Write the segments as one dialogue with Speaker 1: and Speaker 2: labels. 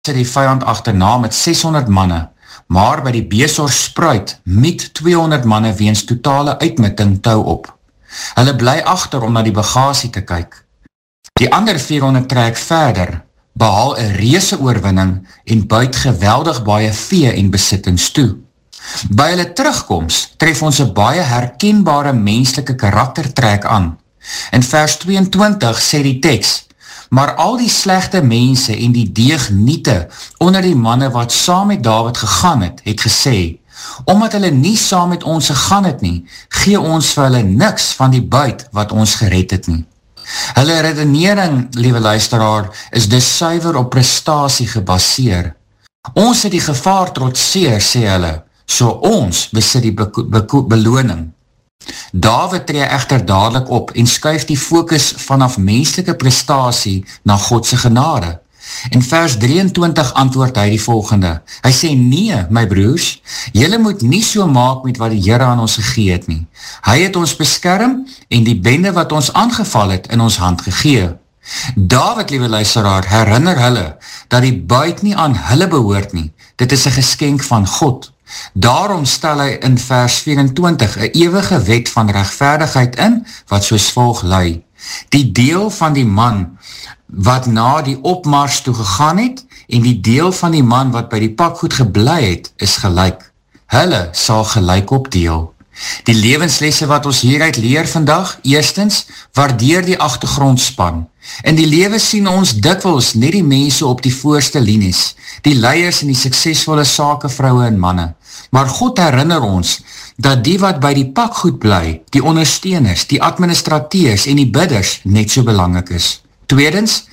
Speaker 1: sit die vyand agterna met 600 manne, maar by die Besor spruit met 200 manne weens totale uitmitting tou op. Hulle bly agter om na die bagasie te kyk. Die ander 400 trek verder, behaal 'n reuse oorwinning en buit geweldig baie vee en besittings toe. By hulle terugkoms tref ons 'n baie herkenbare menslike karaktertrek aan. In vers 22 sê die teks: maar al die slegte mense en die deegniete onder die manne wat saam met Dawid gegaan het gesê, omdat hulle nie saam met ons gegaan het nie, gee ons vir hulle niks van die buit wat ons gered het nie. Hulle redenering, liewe luisteraar, is dus suiwer op prestasie gebaseer. Ons het die gevaar trotseer, sê hulle, so ons besit die beloning. Dawid tree egter dadelik op en skuif die fokus vanaf menslike prestasie na Godse genade. In vers 23 antwoord hy die volgende. Hy sê, nee, my broers, julle moet nie so maak met wat die Here aan ons gegee het nie. Hy het ons beskerm en die bende wat ons aangeval het in ons hand gegee. Dawid, liewe luisteraar, herinner hulle dat die buit nie aan hulle behoort nie. Dit is 'n geskenk van God. Daarom stel hy in vers 24 'n ewige wet van regverdigheid in, wat soos volg lui. Die deel van die man wat na die opmars toe gegaan het, en die deel van die man wat by die pakgoed gebly het, is gelyk. Hulle sal gelyk opdeel. Die lewenslesse wat ons hieruit leer vandag, eerstens, waardeer die agtergrondspan. In die lewe sien ons dikwels net die mense op die voorste linies, die leiers en die suksesvolle sakevroue en manne. Maar God herinner ons dat die wat by die pakgoed bly, die ondersteuners, die administrateurs en die bidders net so belangrik is. Tweedens,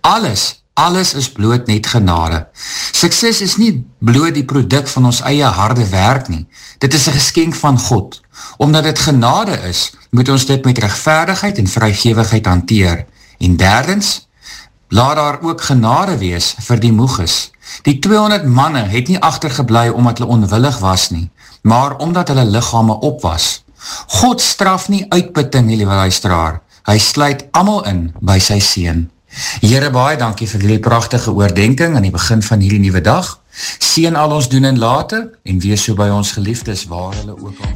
Speaker 1: alles is bloot net genade. Sukses is nie bloot die produk van ons eie harde werk nie. Dit is 'n geskenk van God. Omdat dit genade is, moet ons dit met regverdigheid en vrygewigheid hanteer. En derdens, laat daar ook genade wees vir die moeges. Die 200 manne het nie agtergebly omdat hulle onwillig was nie, maar omdat hulle liggame op was. God straf nie uitputting, liewe luisteraar. Hy sluit almal in by sy seën. Here, baie dankie vir die pragtige oordenking aan die begin van hierdie nuwe dag. Seën al ons doen en late en wees so by ons geliefdes waar hulle ook al